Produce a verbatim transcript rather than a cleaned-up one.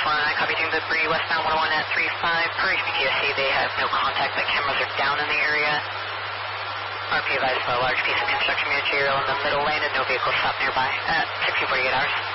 one, I copy June three, westbound one oh one at three five. Per H P T S C, they have no contact, but cameras are down in the area. R P advised about a large piece of construction material in the middle lane and no vehicle stopped nearby at sixteen forty-eight hours.